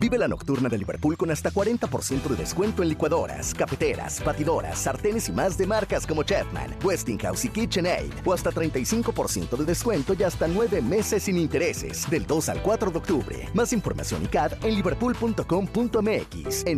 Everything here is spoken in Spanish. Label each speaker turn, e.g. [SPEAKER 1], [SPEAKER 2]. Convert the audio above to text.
[SPEAKER 1] Vive la nocturna de Liverpool con hasta 40% de descuento en licuadoras, cafeteras, batidoras, sartenes y más de marcas como Chapman, Westinghouse y KitchenAid. O hasta 35% de descuento y hasta 9 meses sin intereses. Del 2 al 4 de octubre. Más información y CAD en liverpool.com.mx.